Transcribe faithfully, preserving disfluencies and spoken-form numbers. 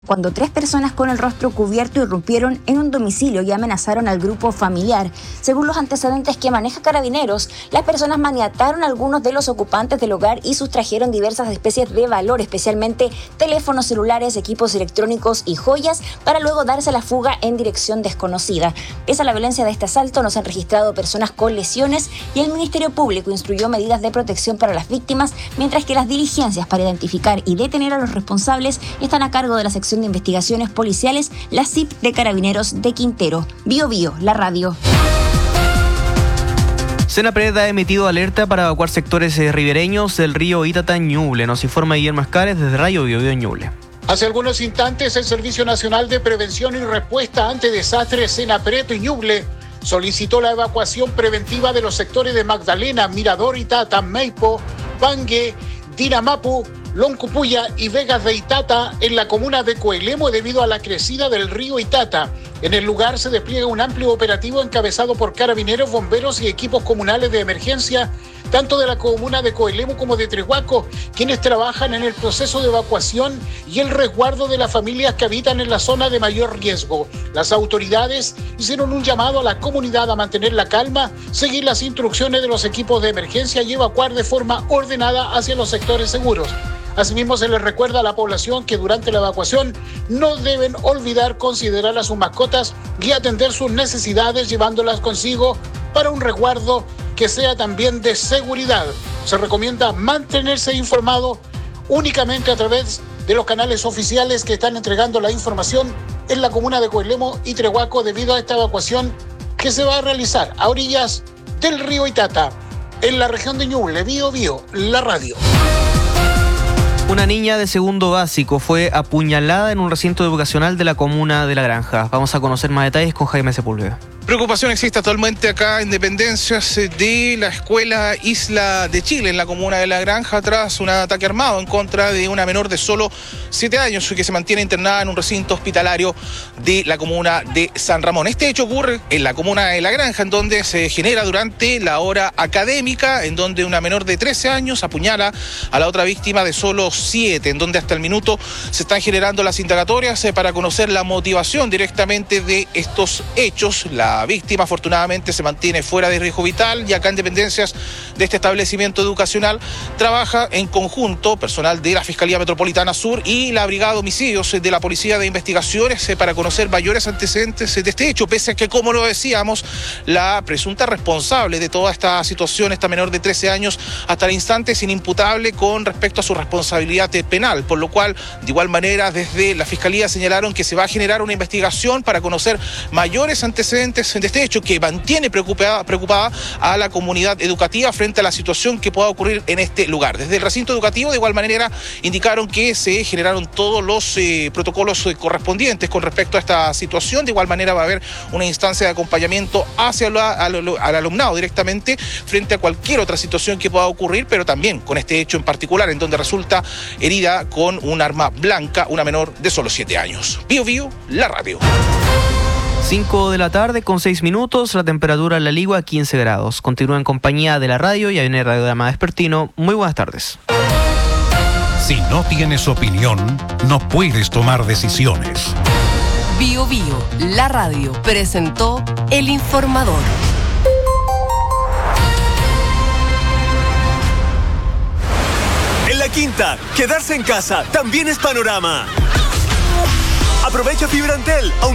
Cuando tres personas con el rostro cubierto irrumpieron en un domicilio y amenazaron al grupo familiar. Según los antecedentes que maneja Carabineros, las personas maniataron a algunos de los ocupantes del hogar y sustrajeron diversas especies de valor, especialmente teléfonos celulares, equipos electrónicos y joyas, para luego darse la fuga en dirección desconocida. Pese a la violencia de este asalto, no se han registrado personas con lesiones y el Ministerio Público instruyó medidas de protección para las víctimas, mientras que las diligencias para identificar y detener a los responsables están a cargo de la sección de Investigaciones Policiales, la C I P de Carabineros de Quintero. Bio Bio, la radio. Senapred ha emitido alerta para evacuar sectores ribereños del río Itata en Ñuble. Nos informa Guillermo Escares desde Radio Bio Bio en Ñuble. Hace algunos instantes, el Servicio Nacional de Prevención y Respuesta ante Desastres Senapred y Ñuble solicitó la evacuación preventiva de los sectores de Magdalena, Mirador, Itata, Maipo, Pangue, Dinamapu, Loncupuya y Vegas de Itata en la comuna de Coelemo debido a la crecida del río Itata. En el lugar se despliega un amplio operativo encabezado por carabineros, bomberos y equipos comunales de emergencia, tanto de la comuna de Coelemo como de Trehuaco, quienes trabajan en el proceso de evacuación y el resguardo de las familias que habitan en la zona de mayor riesgo. Las autoridades hicieron un llamado a la comunidad a mantener la calma, seguir las instrucciones de los equipos de emergencia y evacuar de forma ordenada hacia los sectores seguros. Asimismo, se les recuerda a la población que durante la evacuación no deben olvidar considerar a sus mascotas y atender sus necesidades llevándolas consigo para un resguardo que sea también de seguridad. Se recomienda mantenerse informado únicamente a través de los canales oficiales que están entregando la información en la comuna de Coelemo y Trehuaco debido a esta evacuación que se va a realizar a orillas del río Itata, en la región de Ñuble. Bio Bio, la radio. Una niña de segundo básico fue apuñalada en un recinto educacional de la comuna de La Granja. Vamos a conocer más detalles con Jaime Sepúlveda. Preocupación existe actualmente acá en dependencias de la Escuela Isla de Chile, en la comuna de La Granja, tras un ataque armado en contra de una menor de solo siete años que se mantiene internada en un recinto hospitalario de la comuna de San Ramón. Este hecho ocurre en la comuna de La Granja, en donde se genera durante la hora académica, en donde una menor de trece años apuñala a la otra víctima de solo siete, en donde hasta el minuto se están generando las indagatorias para conocer la motivación directamente de estos hechos. La La víctima afortunadamente se mantiene fuera de riesgo vital y acá en dependencias de este establecimiento educacional trabaja en conjunto personal de la Fiscalía Metropolitana Sur y la Brigada de Homicidios de la Policía de Investigaciones para conocer mayores antecedentes de este hecho, pese a que, como lo decíamos, la presunta responsable de toda esta situación, esta menor de trece años, hasta el instante es inimputable con respecto a su responsabilidad penal, por lo cual, de igual manera, desde la Fiscalía señalaron que se va a generar una investigación para conocer mayores antecedentes de este hecho que mantiene preocupada, preocupada a la comunidad educativa frente a la situación que pueda ocurrir en este lugar. Desde el recinto educativo, de igual manera, indicaron que se generaron todos los eh, protocolos correspondientes con respecto a esta situación. De igual manera va a haber una instancia de acompañamiento hacia la, al, al alumnado directamente frente a cualquier otra situación que pueda ocurrir, pero también con este hecho en particular, en donde resulta herida con un arma blanca una menor de solo siete años. Bio Bio, la radio. cinco de la tarde con seis minutos, la temperatura en La Ligua quince grados. Continúa en compañía de la radio y hay un radiodrama vespertino. Muy buenas tardes. Si no tienes opinión, no puedes tomar decisiones. Bio Bio, la radio, presentó El Informador. En La Quinta, quedarse en casa también es panorama. Aprovecha Fibra Antel.